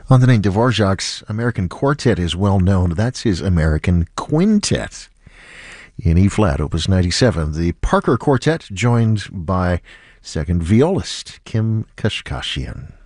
On the name Dvorak's American Quartet is well known. That's his American Quintet in E-flat, Opus 97. The Parker Quartet, joined by second violist Kim Kashkashian.